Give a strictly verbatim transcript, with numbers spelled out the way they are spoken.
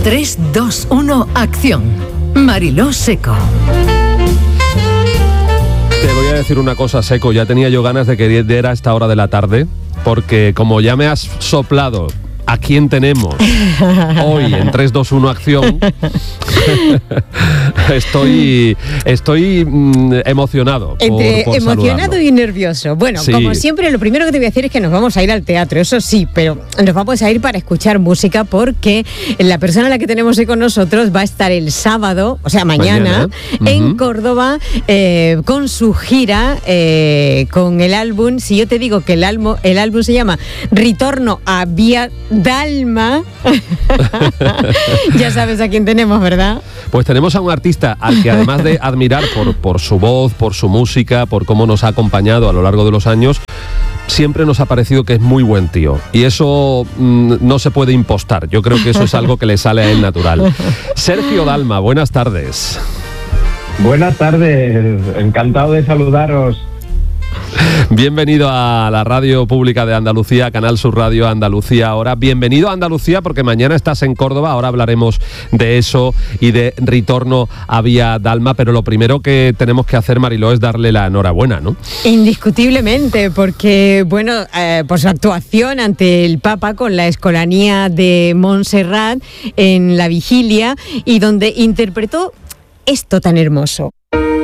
tres, dos, uno, acción. Mariló Seco. Te voy a decir una cosa, Seco, ya tenía yo ganas de que diera a esta hora de la tarde, porque como ya me has soplado a quién tenemos hoy en tres, dos, uno, acción, estoy estoy mm, emocionado. Entre por, por emocionado saludarlo. y nervioso. Bueno, Sí. como siempre, lo primero que te voy a decir es que nos vamos a ir al teatro, eso sí, pero nos vamos a ir para escuchar música porque la persona a la que tenemos hoy con nosotros va a estar el sábado, o sea, mañana, Mañana. en Ujú. Córdoba eh, con su gira, eh, con el álbum. Si yo te digo que el álbum, el álbum se llama Ritorno a Via Dalma, ya sabes a quién tenemos, ¿verdad? Pues tenemos a un artista al que, además de admirar por, por su voz, por su música, por cómo nos ha acompañado a lo largo de los años, siempre nos ha parecido que es muy buen tío. Y eso mm, no se puede impostar. Yo creo que eso es algo que le sale a él natural. Sergio Dalma, buenas tardes. Buenas tardes, encantado de saludaros. Bienvenido a la radio pública de Andalucía, Canal Sur Radio Andalucía ahora. Bienvenido a Andalucía porque mañana estás en Córdoba, ahora hablaremos de eso y de Ritorno a Via Dalma, pero lo primero que tenemos que hacer, Mariló, es darle la enhorabuena, ¿no? Indiscutiblemente, porque, bueno, eh, por su actuación ante el Papa con la Escolanía de Montserrat en la vigilia y donde interpretó esto tan hermoso.